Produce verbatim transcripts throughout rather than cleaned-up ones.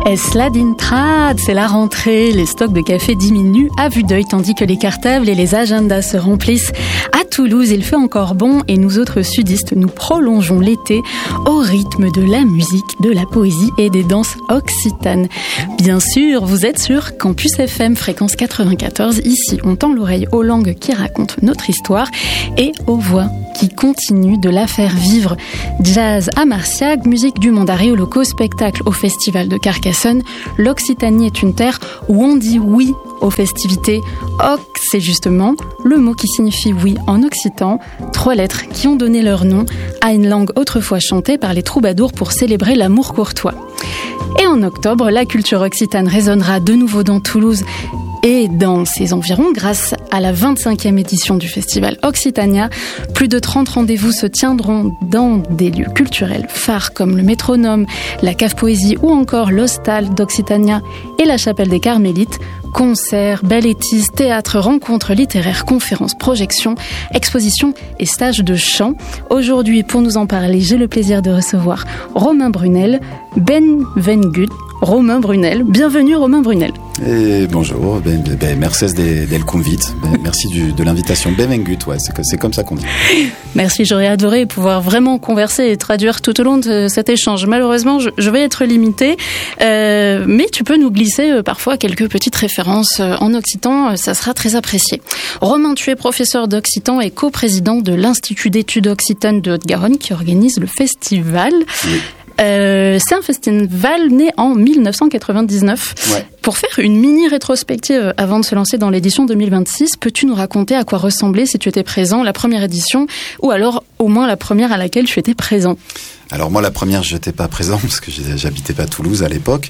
Esladintrad, c'est la rentrée, les stocks de café diminuent à vue d'œil tandis que les cartables et les agendas se remplissent. À Toulouse, il fait encore bon et nous autres sudistes, nous prolongeons l'été au rythme de la musique, de la poésie et des danses occitanes. Bien sûr, vous êtes sur Campus F M, fréquence quatre-vingt-quatorze. Ici, on tend l'oreille aux langues qui racontent notre histoire et aux voix qui continuent de la faire vivre. Jazz à Marciac, musique du monde aréoloco, spectacle au festival de Carcassonne. L'Occitanie est une terre où on dit oui aux festivités. Oc, c'est justement le mot qui signifie oui en occitan. Trois lettres qui ont donné leur nom à une langue autrefois chantée par les troubadours pour célébrer l'amour courtois. Et en octobre, la culture occitane résonnera de nouveau dans Toulouse et dans ses environs grâce à la vingt-cinquième édition du festival Occitania. Plus de trente rendez-vous se tiendront dans des lieux culturels phares comme le Métronome, la Cave Poésie ou encore l'Hostal d'Occitania et la Chapelle des Carmélites. Concerts, ballettistes, théâtre, rencontres littéraires, conférences, projections, expositions et stages de chant. Aujourd'hui, pour nous en parler, j'ai le plaisir de recevoir Romain Brunel, Ben Vengut. Romain Brunel. Bienvenue Romain Brunel. Et bonjour, ben, ben, merci del, del convite, ben, merci du, de l'invitation. Benvengut, ouais, c'est, c'est comme ça qu'on dit. Merci, j'aurais adoré pouvoir vraiment converser et traduire tout au long de cet échange. Malheureusement, je, je vais être limitée, euh, mais tu peux nous glisser euh, parfois quelques petites références euh, en occitan, euh, ça sera très apprécié. Romain, tu es professeur d'occitan et coprésident de l'Institut d'études occitanes de Haute-Garonne qui organise le festival. Oui. Euh, c'est un festival né en dix-neuf cent quatre-vingt-dix-neuf. Ouais. Pour faire une mini rétrospective avant de se lancer dans l'édition deux mille vingt-six, peux-tu nous raconter à quoi ressemblait, si tu étais présent, la première édition, ou alors au moins la première à laquelle tu étais présent? Alors moi, la première, je n'étais pas présent parce que j'habitais pas à Toulouse à l'époque.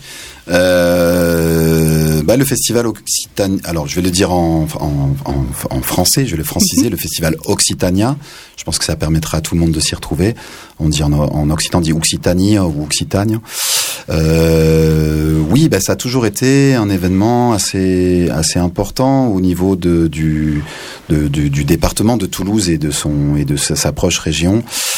Euh, bah, le festival Occitania, alors je vais le dire en, en, en, en français, je vais le franciser, le festival Occitania. Je pense que ça permettra à tout le monde de s'y retrouver. On dit en, en occitan, on dit Occitanie ou Occitania. Euh, oui, bah, ça a toujours été un événement assez assez important au niveau de du de, du, du département de Toulouse et de son et de sa, sa proche région.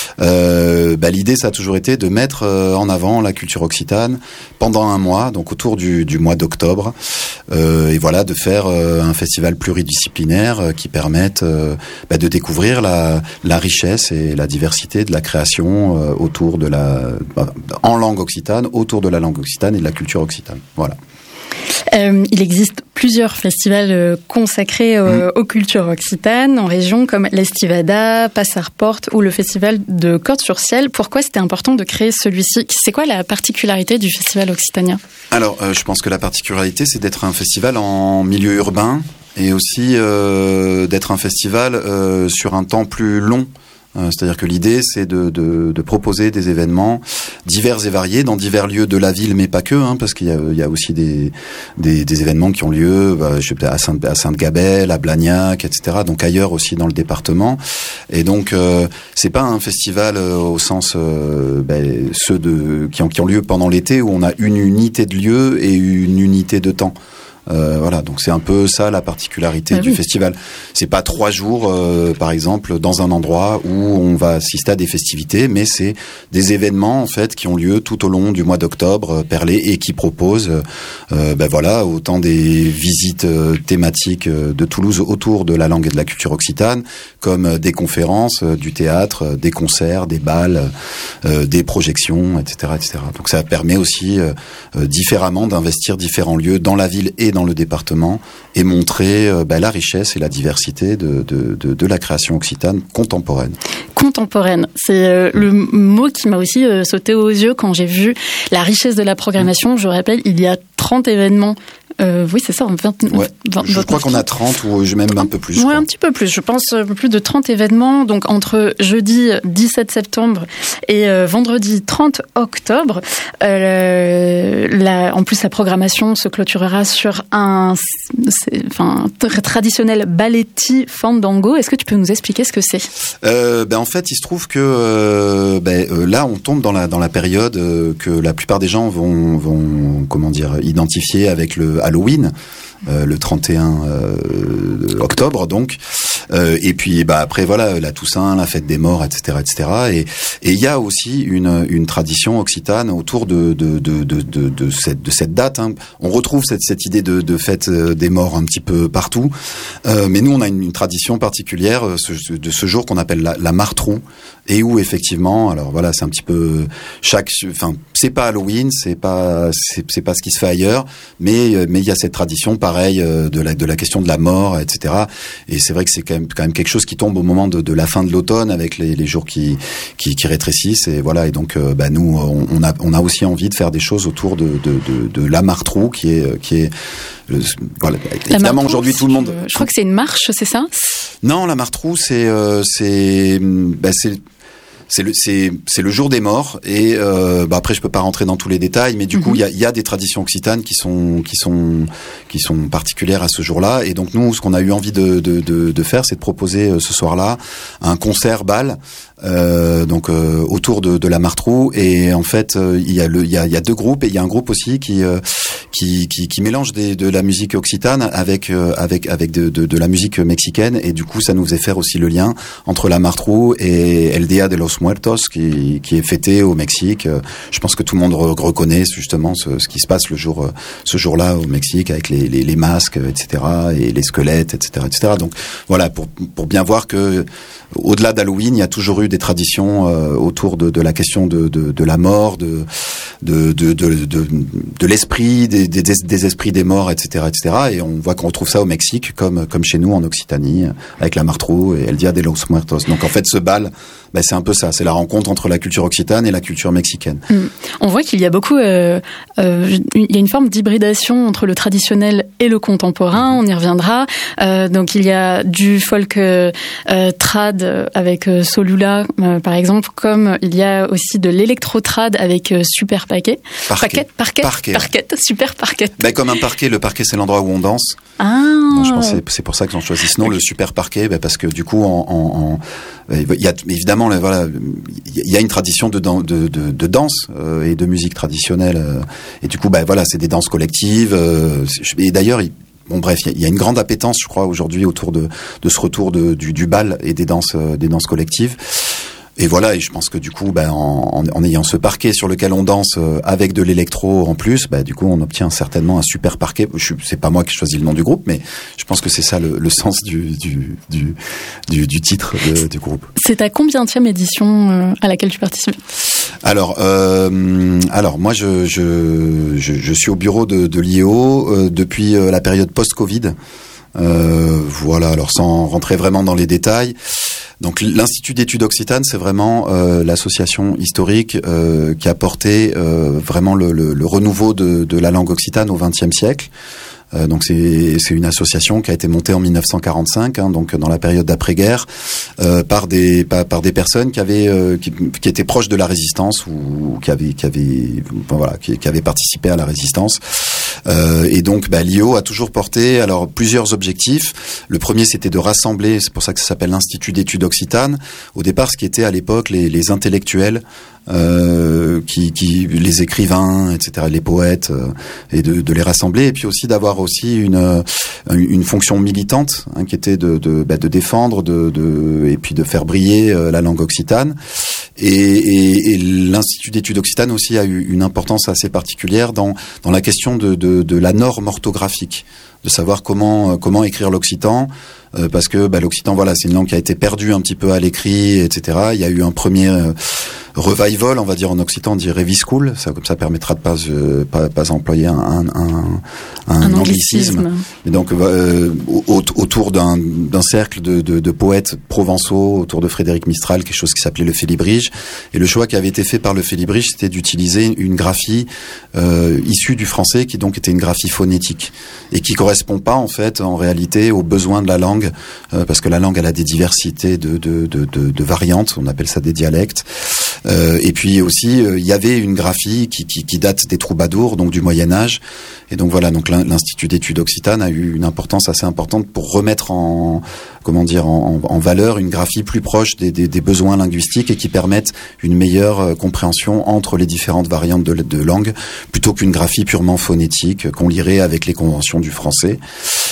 Euh, bah, l'idée, ça a toujours été de mettre en avant la culture occitane pendant un mois, donc autour du, du mois d'octobre, euh, et voilà, de faire euh, un festival pluridisciplinaire euh, qui permette euh, bah, de découvrir la, la richesse et la diversité de la création euh, autour de la bah, en langue occitane, autour de la langue occitane et de la culture occitane. Voilà. Euh, il existe plusieurs festivals euh, consacrés euh, mmh. aux cultures occitanes en région comme l'Estivada, Passaporte ou le festival de Cordes-sur-Ciel. Pourquoi c'était important de créer celui-ci? C'est quoi la particularité du festival Occitania? Alors, euh, je pense que la particularité, c'est d'être un festival en milieu urbain et aussi euh, d'être un festival euh, sur un temps plus long. C'est-à-dire que l'idée, c'est de, de, de proposer des événements divers et variés dans divers lieux de la ville, mais pas que, hein, parce qu'il y a, il y a aussi des, des, des événements qui ont lieu bah, je sais pas, à, Sainte, à Sainte-Gabelle, à Blagnac, et cetera. Donc ailleurs aussi dans le département. Et donc, euh, c'est pas un festival euh, au sens euh, ben, ceux de qui ont, qui ont lieu pendant l'été où on a une unité de lieu et une unité de temps. Euh, voilà, donc c'est un peu ça la particularité ah, du oui. festival. C'est pas trois jours, euh, par exemple, dans un endroit où on va assister à des festivités, mais c'est des événements en fait qui ont lieu tout au long du mois d'octobre, euh, perlé, et qui proposent, euh, ben voilà, autant des visites euh, thématiques euh, de Toulouse autour de la langue et de la culture occitane, comme euh, des conférences, euh, du théâtre, euh, des concerts, des bals, euh, des projections, et cetera, et cetera. Donc ça permet aussi euh, euh, différemment d'investir différents lieux dans la ville et dans le département et montrer euh, bah, la richesse et la diversité de, de, de, de la création occitane contemporaine. Contemporaine, c'est euh, le mot qui m'a aussi euh, sauté aux yeux quand j'ai vu la richesse de la programmation. Je rappelle, il y a trente événements. Euh, oui, c'est ça, vingt, ouais, vingt, je crois qu'on a trente ou même un peu plus. Oui, un petit peu plus. Je pense un peu plus de trente événements. Donc, entre jeudi dix-sept septembre et euh, vendredi trente octobre. Euh, la, en plus, la programmation se clôturera sur un enfin, t- traditionnel balletti fandango. Est-ce que tu peux nous expliquer ce que c'est? euh, ben, En fait, il se trouve que euh, ben, euh, là, on tombe dans la, dans la période euh, que la plupart des gens vont, vont comment dire, identifier avec le Halloween. Euh, le trente et un euh, octobre donc Euh, et puis bah après voilà la Toussaint, la fête des morts, et cetera, et cetera. Et et il y a aussi une une tradition occitane autour de de de de de, de cette de cette date. Hein. On retrouve cette cette idée de de fête des morts un petit peu partout. Euh, mais nous on a une, une tradition particulière ce, de ce jour qu'on appelle la, la Martrou, et où effectivement alors voilà c'est un petit peu chaque enfin c'est pas Halloween, c'est pas c'est, c'est pas ce qui se fait ailleurs, mais mais il y a cette tradition pareil de la de la question de la mort, et cetera. Et c'est vrai que c'est quand même quand même quelque chose qui tombe au moment de, de la fin de l'automne avec les, les jours qui, qui qui rétrécissent, et voilà. Et donc euh, bah nous on, on a on a aussi envie de faire des choses autour de de de, de la Martrou qui est qui est le, voilà. La Évidemment Martrou, aujourd'hui tout le monde. Je crois que c'est une marche, c'est ça? Non, la Martrou c'est euh, c'est bah c'est C'est le c'est c'est le jour des morts, et euh, bah après je peux pas rentrer dans tous les détails, mais du mm-hmm. coup il y a il y a des traditions occitanes qui sont qui sont qui sont particulières à ce jour-là. Et donc nous ce qu'on a eu envie de de de, de faire, c'est de proposer euh, ce soir-là un concert bal euh, donc euh, autour de de la Martrou. Et en fait euh, il y a le il y a il y a deux groupes, et il y a un groupe aussi qui euh, qui qui qui mélange des, de la musique occitane avec euh, avec avec de, de de la musique mexicaine, et du coup ça nous faisait faire aussi le lien entre la Martrou et El Día de los Muertos qui qui est fêté au Mexique. Je pense que tout le monde re- reconnaît justement ce, ce qui se passe le jour ce jour-là au Mexique avec les les, les masques, et cetera, et les squelettes, et cetera, et cetera. Donc voilà, pour pour bien voir que au-delà d'Halloween, il y a toujours eu des traditions euh, autour de de la question de de de la mort, de de de de de, de l'esprit des, des des esprits des morts, et cetera, et cetera. Et on voit qu'on retrouve ça au Mexique comme comme chez nous en Occitanie avec la Martrou et El Día de los Muertos. Donc en fait ce bal, ben, c'est un peu ça, c'est la rencontre entre la culture occitane et la culture mexicaine. Mmh. On voit qu'il y a beaucoup, euh, euh, il y a une forme d'hybridation entre le traditionnel et le contemporain, on y reviendra. Euh, donc il y a du folk euh, trad avec euh, Solula, euh, par exemple, comme il y a aussi de l'électro-trad avec euh, Super Parquet. Parquet. Parquet, parquet, parquet, Super Parquet. Ben, comme un parquet, le parquet c'est l'endroit où on danse. Ah. Donc, je pense que c'est, c'est pour ça qu'ils ont choisi ce nom, le Super Parquet, ben, parce que du coup, en, en, en il y a évidemment, voilà, il y a une tradition de, de, de, de danse euh, et de musique traditionnelle, euh, et du coup, ben voilà, c'est des danses collectives. Euh, et d'ailleurs, il, bon bref, il y, y a une grande appétence, je crois, aujourd'hui autour de, de ce retour de, du, du bal et des danses, euh, des danses collectives. Et voilà, et je pense que du coup, ben, en, en, en ayant ce parquet sur lequel on danse euh, avec de l'électro en plus, ben, du coup, on obtient certainement un super parquet. Je, c'est pas moi qui choisis le nom du groupe, mais je pense que c'est ça le, le sens du, du, du, du, du titre de, du groupe. C'est ta combienième édition euh, à laquelle tu participes? Alors, euh, alors moi, je, je, je, je suis au bureau de, de l'I E O euh, depuis euh, la période post-Covid. Euh, voilà, alors sans rentrer vraiment dans les détails. Donc l'Institut d'études occitanes, c'est vraiment euh, l'association historique euh, qui a porté euh, vraiment le, le, le renouveau de, de la langue occitane au vingtième siècle. Euh, donc c'est, c'est une association qui a été montée en dix-neuf cent quarante-cinq, hein, donc dans la période d'après-guerre, euh, par des par, par des personnes qui avaient euh, qui, qui étaient proches de la résistance ou qui avaient qui avaient enfin, voilà qui, qui avaient participé à la résistance. Euh, et donc bah, l'I E O a toujours porté alors plusieurs objectifs. Le premier, c'était de rassembler, c'est pour ça que ça s'appelle l'Institut d'études occitanes. Au départ, ce qui était à l'époque les, les intellectuels. Euh, qui, qui, les écrivains, et cetera, les poètes, euh, et de, de les rassembler, et puis aussi d'avoir aussi une une fonction militante, hein, qui était de de, bah, de défendre, de, de et puis de faire briller euh, la langue occitane. Et, et, et l'Institut d'études occitanes aussi a eu une importance assez particulière dans dans la question de de, de la norme orthographique, de savoir comment comment écrire l'occitan. Euh, parce que bah, l'occitan, voilà, c'est une langue qui a été perdue un petit peu à l'écrit, et cetera. Il y a eu un premier euh, revival, on va dire en occitan, on dit reviscool, ça comme ça permettra de pas euh, pas, pas employer un un, un, un, un anglicisme. anglicisme. Et donc euh, au, autour d'un d'un cercle de, de de poètes provençaux, autour de Frédéric Mistral, quelque chose qui s'appelait le Félibrige. Et le choix qui avait été fait par le Félibrige, c'était d'utiliser une graphie euh, issue du français, qui donc était une graphie phonétique et qui correspond pas en fait en réalité aux besoins de la langue. Euh, parce que la langue, elle a des diversités de, de, de, de, de variantes, on appelle ça des dialectes. Euh, et puis aussi, euh, il y avait une graphie qui, qui, qui date des troubadours, donc du Moyen-Âge. Et donc voilà, donc l'Institut d'études occitanes a eu une importance assez importante pour remettre en, comment dire, en, en valeur une graphie plus proche des, des, des besoins linguistiques et qui permette une meilleure compréhension entre les différentes variantes de, de langue, plutôt qu'une graphie purement phonétique qu'on lirait avec les conventions du français.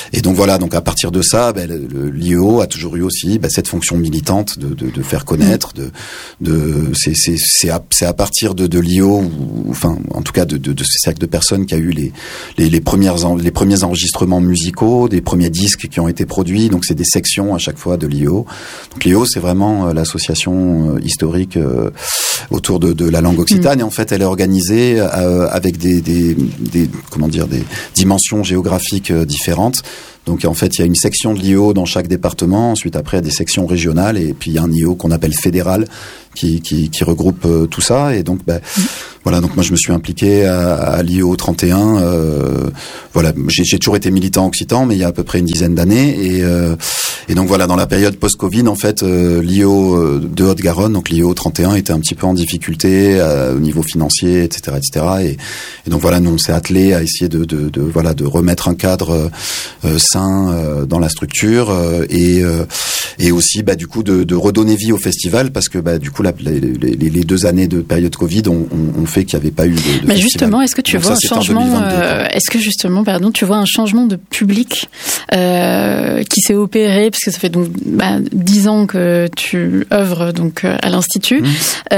et donc voilà, donc à partir de ça, ben, le, l'I E O a toujours eu aussi ben, cette fonction militante de, de, de faire connaître, de, de c'est c'est c'est à, c'est à partir de, de l'I E O, ou, enfin en tout cas de, de, de ces cercles de personnes qui a eu les les, les premières en, les premiers enregistrements musicaux, des premiers disques qui ont été produits. Donc c'est des sections à chaque fois de l'I E O. Donc l'I E O c'est vraiment euh, l'association euh, historique euh, autour de, de la langue occitane, mmh. et en fait elle est organisée euh, avec des, des des comment dire des dimensions géographiques euh, différentes. Donc en fait, il y a une section de l'I E O dans chaque département. Ensuite, après, il y a des sections régionales, et puis il y a un I E O qu'on appelle fédéral qui qui, qui regroupe euh, tout ça. Et donc, ben mmh. voilà. Donc moi, je me suis impliqué à, à l'I E O trente et un. Euh, voilà, j'ai, j'ai toujours été militant occitan, mais il y a à peu près une dizaine d'années. Et euh, et donc voilà, dans la période post-Covid, en fait, euh, l'I E O de Haute-Garonne, donc l'I E O trente et un, était un petit peu en difficulté euh, au niveau financier, et cetera, et cetera. Et, et donc voilà, nous on s'est attelé à essayer de de, de voilà de remettre un cadre euh, Euh, dans la structure, euh, et euh, et aussi bah du coup de, de redonner vie au festival, parce que bah du coup la, les, les, les deux années de période Covid ont, ont, ont fait qu'il n'y avait pas eu de, de Mais festival. Justement, est-ce que tu Donc vois ça, un changement euh, Est-ce que justement, pardon, tu vois un changement de public euh, qui s'est opéré, parce que ça fait donc bah, dix ans que tu œuvres donc à l'Institut. Mmh.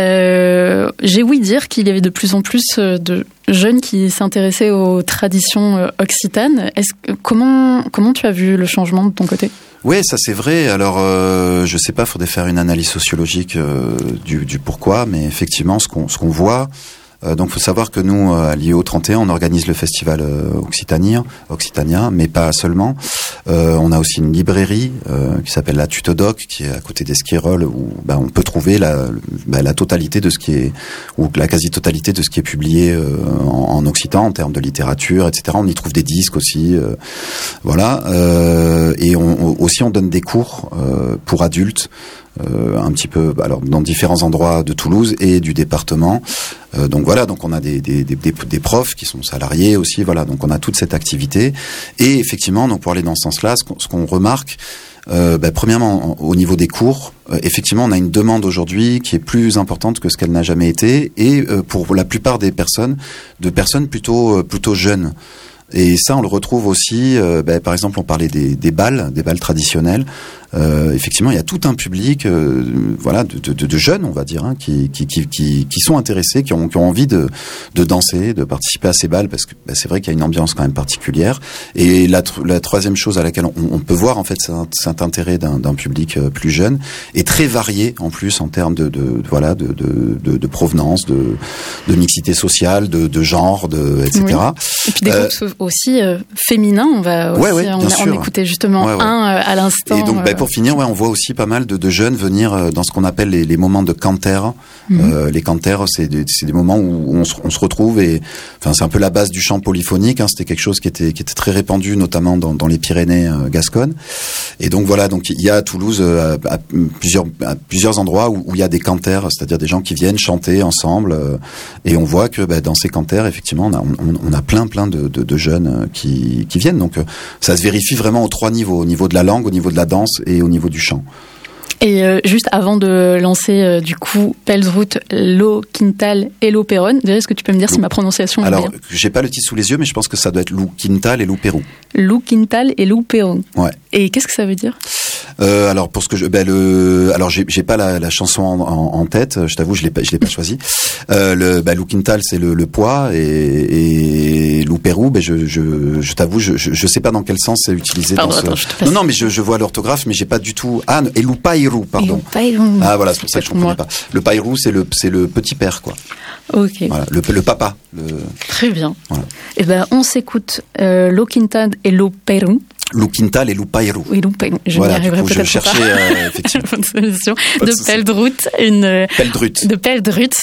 Euh, j'ai ouï dire qu'il y avait de plus en plus de jeunes qui s'intéressaient aux traditions occitanes. Est-ce que, comment comment tu as vu le changement de ton côté ? Oui, ça c'est vrai. Alors, euh, je sais pas, faudrait faire une analyse sociologique euh, du, du pourquoi, mais effectivement, ce qu'on ce qu'on voit. Euh, donc, faut savoir que nous, à l'I E O trente et un, on organise le festival euh, Occitania, Occitania, mais pas seulement. Euh, on a aussi une librairie euh, qui s'appelle la Tutodoc, qui est à côté d'Esquirol, où ben, on peut trouver la, ben, la totalité de ce qui est, ou la quasi-totalité de ce qui est publié euh, en, en occitan en termes de littérature, et cetera. On y trouve des disques aussi, euh, voilà. Euh, et on, on, aussi, on donne des cours euh, pour adultes. Euh, un petit peu, alors dans différents endroits de Toulouse et du département. Euh, donc voilà, donc on a des, des, des, des profs qui sont salariés aussi. Voilà, donc on a toute cette activité. Et effectivement, donc pour aller dans ce sens-là, ce qu'on, ce qu'on remarque, euh, bah, premièrement au niveau des cours, euh, effectivement, on a une demande aujourd'hui qui est plus importante que ce qu'elle n'a jamais été, et euh, pour la plupart des personnes, de personnes plutôt euh, plutôt jeunes. Et ça, on le retrouve aussi, euh, bah, par exemple, on parlait des, des bals, des bals traditionnels. Euh, effectivement, il y a tout un public, euh, voilà, de, de, de jeunes, on va dire, hein, qui, qui, qui, qui, qui sont intéressés, qui ont, qui ont envie de, de danser, de participer à ces bals, parce que bah, c'est vrai qu'il y a une ambiance quand même particulière. Et la, la troisième chose à laquelle on, on peut voir en fait cet intérêt d'un, d'un public plus jeune, est très varié en plus en termes de, de, de voilà, de, de, de, de provenance, de, de mixité sociale, de, de genre, de et cetera. Oui. Et puis des euh, groupes aussi euh, féminins, on va aussi, ouais, ouais, on, on écoutait justement ouais, ouais. un euh, à l'instant. Et donc, bah, pour finir, ouais, on voit aussi pas mal de, de jeunes venir dans ce qu'on appelle les, les moments de canter. Mmh. Euh, les canters, c'est des, c'est des moments où on se, on se retrouve, et enfin c'est un peu la base du chant polyphonique. Hein, c'était quelque chose qui était qui était très répandu, notamment dans, dans les Pyrénées euh, gasconnes. Et donc voilà, donc il y a à Toulouse euh, à plusieurs à plusieurs endroits où, où il y a des canters, c'est-à-dire des gens qui viennent chanter ensemble. Euh, et on voit que bah, dans ces canters, effectivement, on a on, on a plein plein de, de, de jeunes qui qui viennent. Donc euh, ça se vérifie vraiment aux trois niveaux, au niveau de la langue, au niveau de la danse et au niveau du chant. Et euh, juste avant de lancer euh, du coup Pelzroute, Lo Quintal et Lo Perron, déjà est-ce que tu peux me dire Lou. si ma prononciation est Alors, bien ? j'ai pas le titre sous les yeux, mais je pense que ça doit être Lo Quintal et Lo Perron. Lo Quintal et Lo Perron. Ouais. Et qu'est-ce que ça veut dire ? Euh, alors pour ce que je, ben le, alors j'ai, j'ai pas la, la chanson en, en, en tête. Je t'avoue, je l'ai pas, je l'ai pas choisi. Euh, le, ben Lo Quintal, c'est le, le poids, et, et Lo Perron, ben je, je, je t'avoue, je, je, je sais pas dans quel sens c'est utilisé. Pardon, dans attends, ce... je te passe. Non, non, mais je, je vois l'orthographe, mais j'ai pas du tout. Ah, et Lo Pairou, pardon. Pairou. Ah voilà, c'est pour ça que je comprenais pas. Le Pairou, c'est le, c'est le petit père, quoi. Ok. Voilà, le, le papa. Le... Très bien. Voilà. Et ben on s'écoute euh, Lo Quintal et Lo Perron. Lo Quintal et Lo Pairou. Oui, Lo Pairou. Je voilà, n'y arriverai coup, peut-être je cherchais, pas. Euh, effectivement. Bonne solution. Pas de, de Pelzroute, une. Pelzroute. De Pelzroute.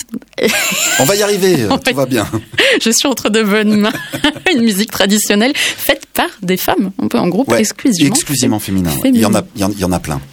On va y arriver. On tout va bien. Je suis entre de bonnes mains. Une musique traditionnelle faite par des femmes, un peu en groupe ouais, exclusivement. Exclusivement féminin. féminin. Ouais. Il y en a, il y en, il y en a plein.